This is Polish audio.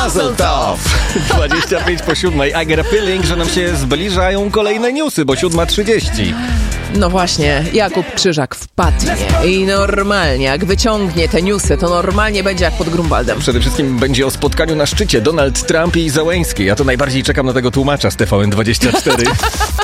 Mazel tov! 25 po 7. I get a feeling, że nam się zbliżają kolejne newsy, bo 7:30. No właśnie, Jakub Krzyżak wpadnie i normalnie, jak wyciągnie te newsy, to normalnie będzie jak pod Grunwaldem. Przede wszystkim będzie o spotkaniu na szczycie Donald Trump i Zełenski. Ja to najbardziej czekam na tego tłumacza z TVN24.